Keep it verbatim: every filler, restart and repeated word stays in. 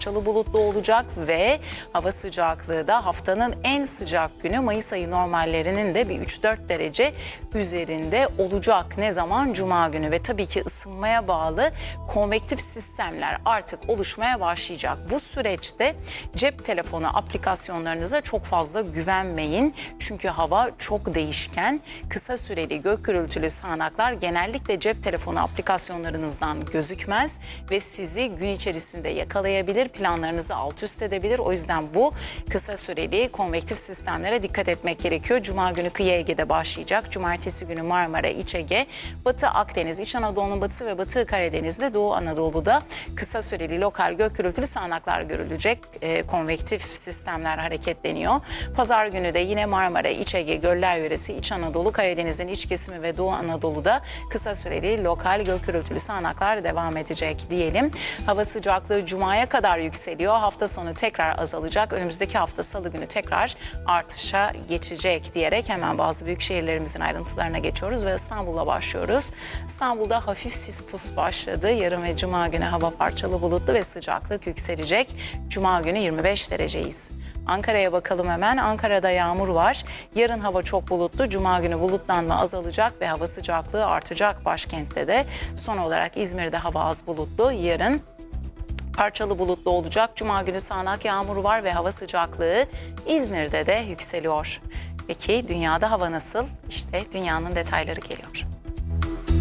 parçalı bulutlu olacak ve hava sıcaklığı da haftanın en sıcak günü Mayıs ayı normallerinin de bir üç dört derece üzerinde olacak. Ne zaman? Cuma günü ve tabii ki ısınmaya bağlı konvektif sistemler artık oluşmaya başlayacak. Bu süreçte cep telefonu aplikasyonlarınıza çok fazla güvenmeyin. Çünkü hava çok değişken. Kısa süreli gök gürültülü sağanaklar genellikle cep telefonu aplikasyonlarınızdan gözükmez ve sizi gün içerisinde yakalayabilir, planlarınızı alt üst edebilir. O yüzden bu kısa süreli konvektif sistemlere dikkat etmek gerekiyor. Cuma günü kıyı Ege'de başlayacak. Cumartesi günü Marmara, İç Ege, Batı Akdeniz, İç Anadolu'nun batısı ve Batı Karadeniz'de, Doğu Anadolu'da kısa süreli lokal gök gürültülü sağanaklar görülecek. E, konvektif sistemler hareketleniyor. Pazar günü de yine Marmara, İç Ege, Göller Yöresi, İç Anadolu, Karadeniz'in iç kesimi ve Doğu Anadolu'da kısa süreli lokal gök gürültülü sağanaklar devam edecek diyelim. Hava sıcaklığı Cuma'ya kadar yükseliyor. Hafta sonu tekrar azalacak. Önümüzdeki hafta Salı günü tekrar artışa geçecek diyerek hemen bazı büyük şehirlerimizin ayrıntılarına geçiyoruz ve İstanbul'la başlıyoruz. İstanbul'da hafif sis pus başladı. Yarın ve Cuma günü hava parçalı bulutlu ve sıcaklık yükselecek. Cuma günü yirmi beş dereceyiz. Ankara'ya bakalım hemen. Ankara'da yağmur var. Yarın hava çok bulutlu. Cuma günü bulutlanma azalacak ve hava sıcaklığı artacak başkentte de. Son olarak İzmir'de hava az bulutlu. Yarın parçalı bulutlu olacak. Cuma günü sağanak yağmur var ve hava sıcaklığı İzmir'de de yükseliyor. Peki dünyada hava nasıl? İşte dünyanın detayları geliyor.